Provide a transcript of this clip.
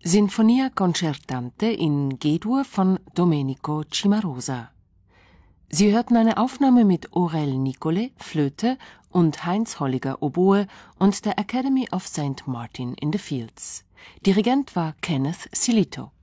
Sinfonia concertante in G-Dur von Domenico Cimarosa. Sie hörten eine Aufnahme mit Aurel Nicole, Flöte, und Heinz Holliger, Oboe und der Academy of St. Martin in the Fields. Dirigent war Kenneth Silito.